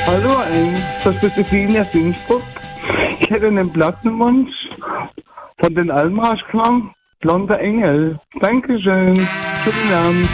Hallo, das ist Josephine Singsburg. Ich hätte einen Plattenwunsch von den Almrasch-Klang, Blonder Engel. Dankeschön. Schönen Abend.